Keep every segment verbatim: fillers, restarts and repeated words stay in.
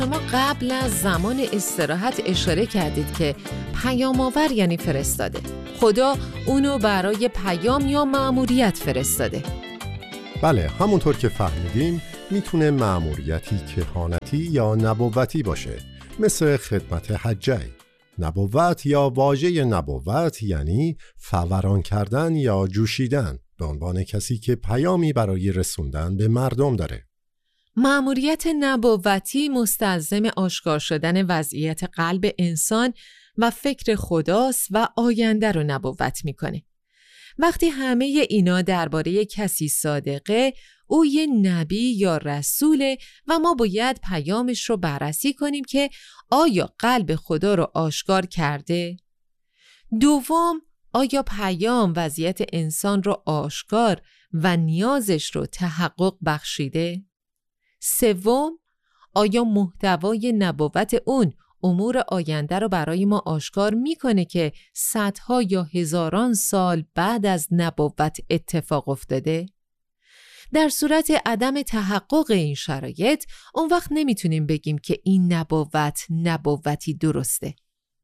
شما قبل از زمان استراحت اشاره کردید که پیام آور یعنی فرستاده. خدا اونو برای پیام یا مأموریت فرستاده. بله، همونطور که فهمیدیم میتونه مأموریتی کهانتی یا نبوتی باشه، مثل خدمت حجه. نبوت یا واژه نبوت یعنی فوران کردن یا جوشیدن، به عنوان کسی که پیامی برای رسوندن به مردم داره. مأموریت نبوتی مستلزم آشکار شدن وضعیت قلب انسان و فکر خداست و آینده رو نبوت میکنه. وقتی همه اینا درباره کسی صادقه، او یه نبی یا رسوله و ما باید پیامش رو بررسی کنیم که آیا قلب خدا رو آشکار کرده؟ دوم، آیا پیام وضعیت انسان رو آشکار و نیازش رو تحقق بخشیده؟ سوم، آیا محتوای نبوت اون امور آینده رو برای ما آشکار میکنه که صدها یا هزاران سال بعد از نبوت اتفاق افتاده؟ در صورت عدم تحقق این شرایط، اون وقت نمیتونیم بگیم که این نبوت نبوتی درسته.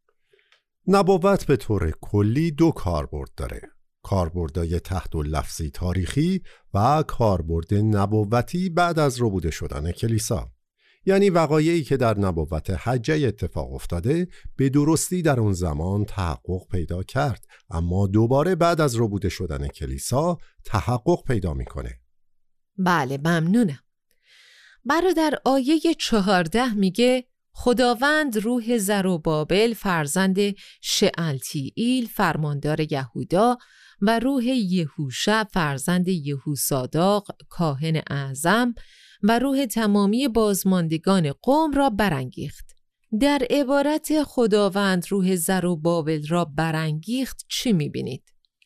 نبوت به طور کلی دو کاربرد داره: کاربردهای تحت لفظی تاریخی و کاربرد نبوتی بعد از ربوده شدن کلیسا. یعنی وقایعی که در نبوت حجه اتفاق افتاده به درستی در اون زمان تحقق پیدا کرد، اما دوباره بعد از ربوده شدن کلیسا تحقق پیدا میکنه. بله، ممنونم. برادر آیه چهارده میگه خداوند روح زروبابل فرزند شعلتیئیل فرماندار یهودا و روح یهوشع فرزند یهوساداق کاهن اعظم و روح تمامی بازماندگان قوم را برانگیخت. در عبارت خداوند روح زروبابل را برانگیخت چی میبینید؟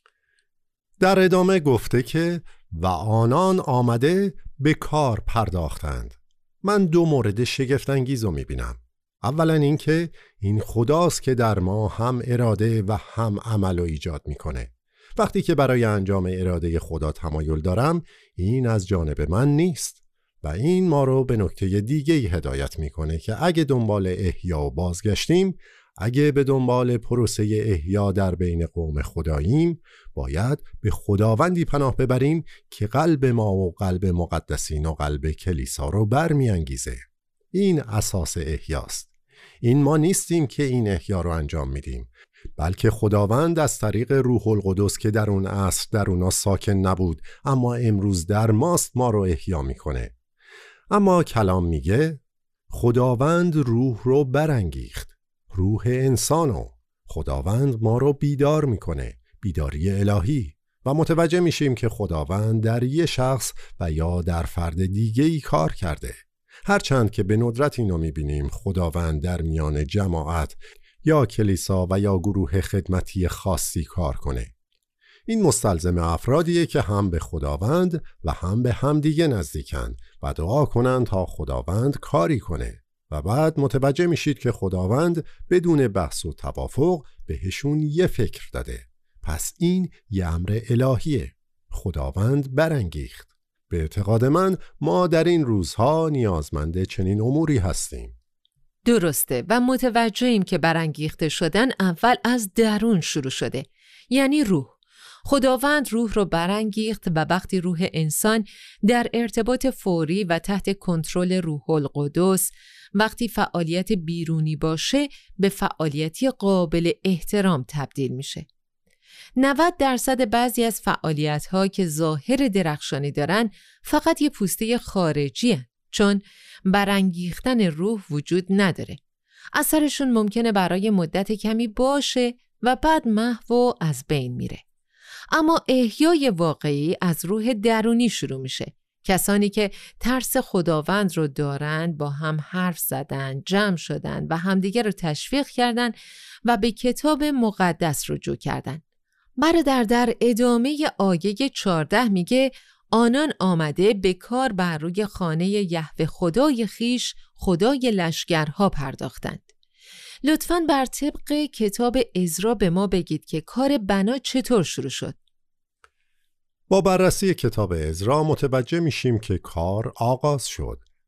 در ادامه گفته که و آنان آمده به کار پرداختند. من دو مورد شگفت‌انگیز رو میبینم. اولا این که این خداست که در ما هم اراده و هم عمل رو ایجاد میکنه. وقتی که برای انجام اراده خدا تمایل دارم، این از جانب من نیست و این ما رو به نکته دیگه‌ای هدایت میکنه که اگه دنبال احیا و بازگشتیم، اگه به دنبال پروسه احیا در بین قوم خداییم، باید به خداوندی پناه ببریم که قلب ما و قلب مقدسین و قلب کلیسا رو برمیانگیزه. این اساس احیاست. این ما نیستیم که این احیا رو انجام میدیم، بلکه خداوند از طریق روح القدس که در اون عصر در اونا ساکن نبود اما امروز در ماست ما رو احیا میکنه. اما کلام میگه خداوند روح رو برانگیخت، روح انسانو. خداوند ما رو بیدار میکنه، بیداری الهی، و متوجه میشیم که خداوند در یه شخص و یا در فرد دیگه‌ای کار کرده. هرچند که به ندرت اینو میبینیم خداوند در میان جماعت یا کلیسا و یا گروه خدمتی خاصی کار کنه. این مستلزم افرادیه که هم به خداوند و هم به هم دیگه نزدیکن و دعا کنن تا خداوند کاری کنه و بعد متوجه میشید که خداوند بدون بحث و توافق بهشون یه فکر داده. پس این یه امر الهیه. خداوند برانگیخت. به اعتقاد من ما در این روزها نیازمند چنین اموری هستیم. درسته و متوجهیم که برانگیخته شدن اول از درون شروع شده، یعنی روح. خداوند روح رو برانگیخت و وقتی روح انسان در ارتباط فوری و تحت کنترل روح القدس، وقتی فعالیت بیرونی باشه به فعالیتی قابل احترام تبدیل میشه. نود درصد بعضی از فعالیت‌ها که ظاهر درخشانی دارن فقط یه پوسته خارجی هن، چون برانگیختن روح وجود نداره. اثرشون ممکنه برای مدت کمی باشه و بعد محو و از بین میره. اما احیای واقعی از روح درونی شروع میشه. کسانی که ترس خداوند رو دارن با هم حرف زدن، جمع شدن و همدیگر رو تشویق کردن و به کتاب مقدس رجوع کردن. برادر در ادامه آیه چهارده میگه آنان آمده به کار بر روی خانه یهوه خدای خیش خدای لشکرها پرداختند. لطفاً بر طبق کتاب عزرا به ما بگید که کار بنا چطور شروع شد. با بررسی کتاب عزرا متوجه میشیم که کار آغاز شد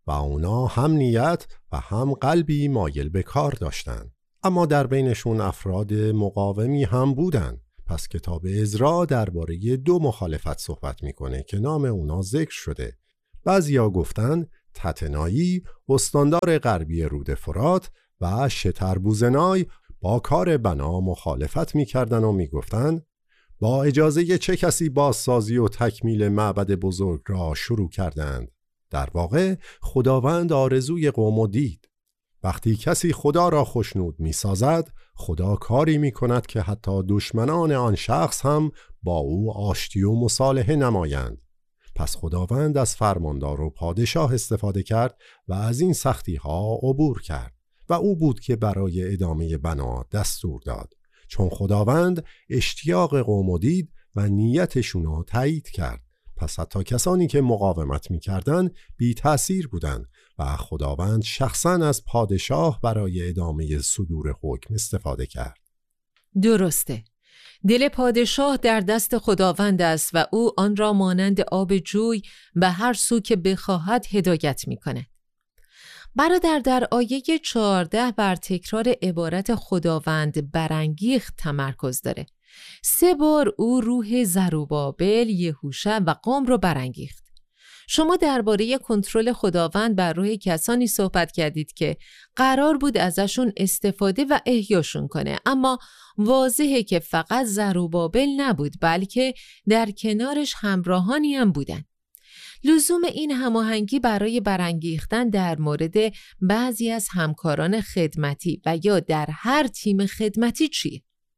و اونا هم نیت و هم قلبی مایل به کار داشتن. اما در بینشون افراد مقاومی هم بودن. پس کتاب عزرا درباره دو مخالفت صحبت میکنه که نام اونا ذکر شده. بعضیا گفتن تتنایی استاندار غربی رود فرات و شتربوزنای با کار بنا مخالفت میکردن و میگفتن با اجازه چه کسی بازسازی و تکمیل معبد بزرگ را شروع کردند. در واقع خداوند آرزوی قوم دید. وقتی کسی خدا را خوشنود می سازد، خدا کاری می کند که حتی دشمنان آن شخص هم با او آشتی و مصالحه نمایند. پس خداوند از فرماندار و پادشاه استفاده کرد و از این سختی ها عبور کرد و او بود که برای ادامه بنا دستور داد، چون خداوند اشتیاق قوم دید و نیتشون را تایید کرد. پس حتی کسانی که مقاومت می‌کردند بی تأثیر بودند و خداوند شخصاً از پادشاه برای ادامه صدور حکم استفاده کرد. درسته. دل پادشاه در دست خداوند است و او آن را مانند آب جوی به هر سو که بخواهد هدایت می‌کند. برادر در آیه چهارده بر تکرار عبارت خداوند برانگیخت تمرکز داره. سه بار او روح زروبابل، یهوشع و قوم رو برانگیخت. شما درباره کنترل خداوند بر روح کسانی صحبت کردید که قرار بود ازشون استفاده و احیاشون کنه، اما واضحه که فقط زروبابل نبود بلکه در کنارش همراهانی هم بودن. لزوم این هماهنگی برای برانگیختن در مورد بعضی از همکاران خدمتی و یا در هر تیم خدمتی چیه؟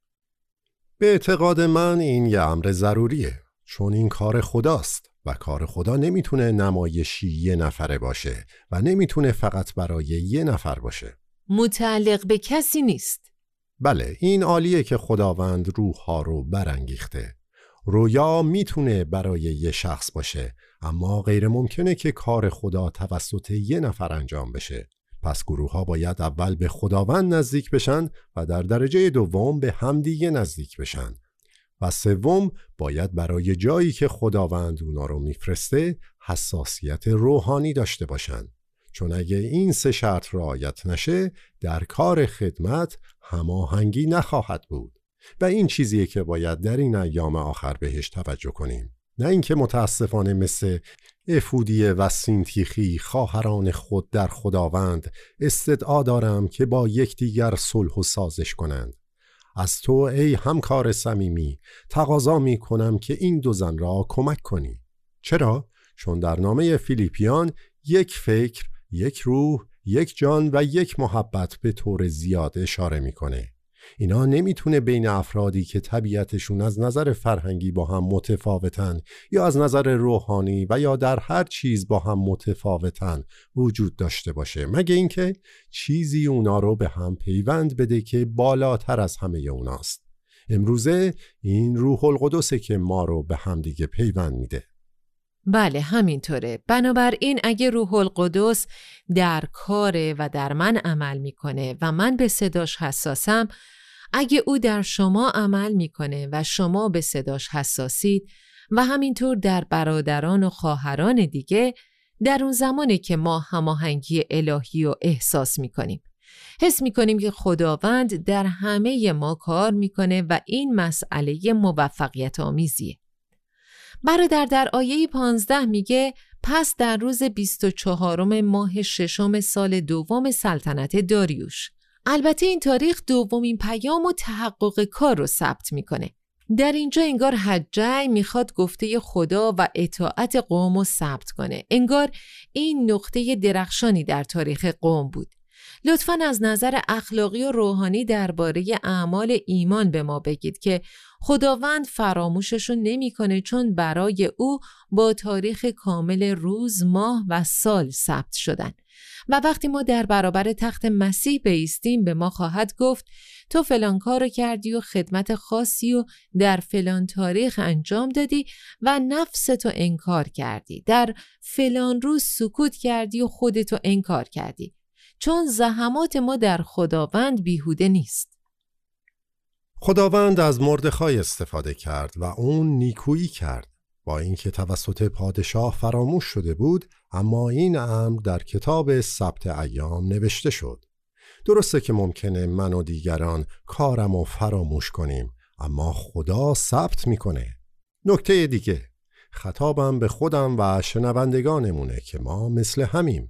به اعتقاد من این یه امر ضروریه، چون این کار خداست و کار خدا نمیتونه نمایشی یه نفره باشه و نمیتونه فقط برای یه نفر باشه. متعلق به کسی نیست. بله، این عالیه که خداوند روح‌ها رو برانگیخته. رویا میتونه برای یه شخص باشه، اما غیر ممکنه که کار خدا توسط یه نفر انجام بشه. پس گروه ها باید اول به خداوند نزدیک بشن و در درجه دوم به همدیگه نزدیک بشن و سوم باید برای جایی که خداوند اونا رو میفرسته حساسیت روحانی داشته باشن، چون اگه این سه شرط رعایت نشه در کار خدمت هماهنگی نخواهد بود و این چیزیه که باید در این ایام آخر بهش توجه کنیم. نه اینکه متاسفانه مثل افودیه و سینتیخی خواهران خود در خداوند استدعا دارم که با یکدیگر صلح و سازش کنند. از تو ای همکار صمیمی تقاضا می کنم که این دو زن را کمک کنی. چرا؟ چون در نامه فیلیپیان یک فکر، یک روح، یک جان و یک محبت به طور زیاد اشاره میکنه. اینا نمیتونه بین افرادی که طبیعتشون از نظر فرهنگی با هم متفاوتن یا از نظر روحانی و یا در هر چیز با هم متفاوتن وجود داشته باشه، مگه اینکه چیزی اونا رو به هم پیوند بده که بالاتر از همه اوناست. امروزه این روح القدسه که ما رو به هم دیگه پیوند میده. بله همینطوره. بنابراین اگه روح القدس در کاره و در من عمل میکنه و من به صداش حساسم، اگه او در شما عمل میکنه و شما به صداش حساسید و همینطور در برادران و خواهران دیگه، در اون زمانه که ما هماهنگی الهی رو احساس میکنیم. حس میکنیم که خداوند در همه ما کار میکنه و این مسئله موفقیت آمیزیه. برادر در آیه پانزده میگه پس در روز بیست و چهارم ماه ششم سال دوم سلطنت داریوش. البته این تاریخ دومین پیام و تحقق کار رو ثبت میکنه. در اینجا انگار حجی میخواد گفته خدا و اطاعت قوم رو ثبت کنه. انگار این نقطه درخشانی در تاریخ قوم بود. لطفاً از نظر اخلاقی و روحانی درباره اعمال ایمان به ما بگید که خداوند فراموششون نمی‌کنه، چون برای او با تاریخ کامل روز، ماه و سال ثبت شدن و وقتی ما در برابر تخت مسیح بایستیم به ما خواهد گفت تو فلان کارو کردی و خدمت خاصی و در فلان تاریخ انجام دادی و نفستو انکار کردی، در فلان روز سکوت کردی و خودتو انکار کردی، چون زحمات ما در خداوند بیهوده نیست. خداوند از مردخای استفاده کرد و اون نیکویی کرد. با اینکه توسط پادشاه فراموش شده بود، اما این امر در کتاب سبت ایام نوشته شد. درسته که ممکنه من و دیگران کارمو فراموش کنیم، اما خدا ثبت میکنه. نکته دیگه، خطابم به خودم و شنوندگانمونه که ما مثل همیم.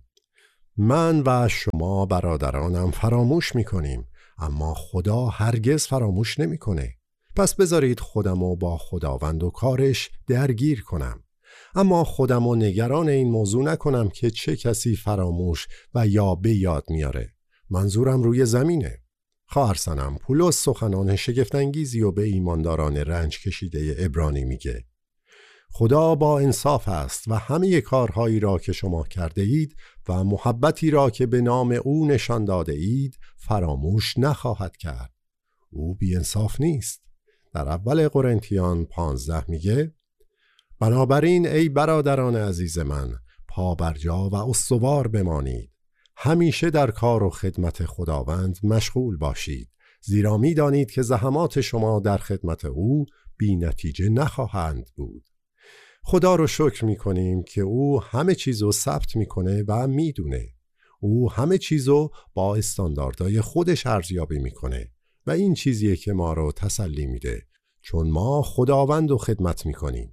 من و شما برادرانم فراموش میکنیم، اما خدا هرگز فراموش نمیکنه. پس بذارید خودمو با خداوند و کارش درگیر کنم، اما خودمو نگران این موضوع نکنم که چه کسی فراموش و یا به یاد میاره. منظورم روی زمینه. خواهر سنم پولس سخنان شگفت‌انگیزی و به ایمانداران رنج کشیده عبرانی میگه: خدا با انصاف است و همه کارهایی را که شما کرده اید و محبتی را که به نام او نشان داده اید فراموش نخواهد کرد. او بی انصاف نیست. در اول قرنتیان پانزده میگه: بنابراین ای برادران عزیز من، پا برجا و استوار بمانید. همیشه در کار و خدمت خداوند مشغول باشید، زیرا می دانید که زحمات شما در خدمت او بی نتیجه نخواهند بود. خدا رو شکر می کنیم که او همه چیزو ثبت می کنه و می دونه. او همه چیزو با استانداردهای خودش ارزیابی می کنه و این چیزیه که ما رو تسلی میده، چون ما خداوند رو خدمت می کنیم.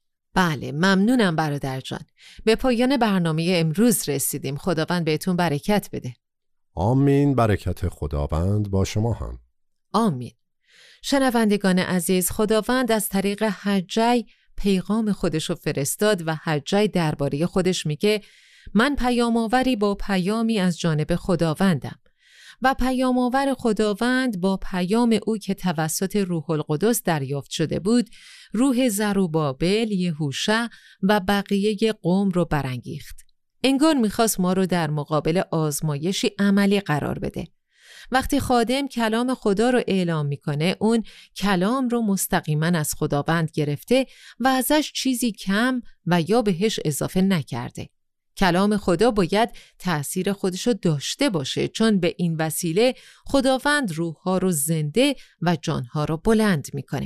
بله، ممنونم برادر جان. به پایان برنامه امروز رسیدیم. خداوند بهتون برکت بده. آمین. برکت خداوند با شما هم. آمین. شنوندگان عزیز، خداوند از طریق حجی پیغام خودش رو فرستاد و حجی درباره خودش میگه: من پیام‌آوری با پیامی از جانب خداوندم. و پیام‌آور خداوند با پیام او که توسط روح القدس دریافت شده بود، روح زروبابل، یهوشع و بقیه قوم رو برانگیخت. انگار میخواست ما رو در مقابل آزمایشی عملی قرار بده. وقتی خادم کلام خدا رو اعلام میکنه، اون کلام رو مستقیما از خداوند گرفته و ازش چیزی کم و یا بهش اضافه نکرده. کلام خدا باید تأثیر خودشو داشته باشه، چون به این وسیله خداوند روح‌ها رو زنده و جان‌ها رو بلند میکنه.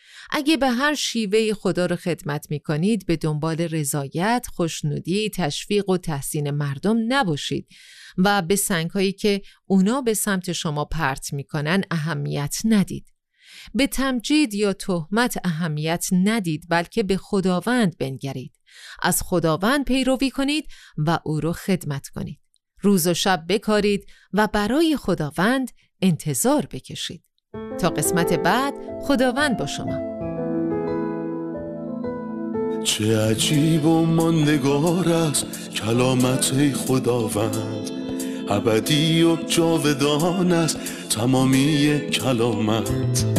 اگه به هر شیوه خدا رو خدمت میکنید، به دنبال رضایت، خوشنودی، تشویق و تحسین مردم نباشید و به سنگ‌هایی که اونا به سمت شما پرت میکنن اهمیت ندید. به تمجید یا تهمت اهمیت ندید، بلکه به خداوند بنگرید. از خداوند پیروی کنید و او رو خدمت کنید. روز و شب بکارید و برای خداوند انتظار بکشید. تا قسمت بعد، خداوند با شما. چه عجیب و ماندگار است کلامت خداوند، ابدی و جاودان است تمامی کلامت.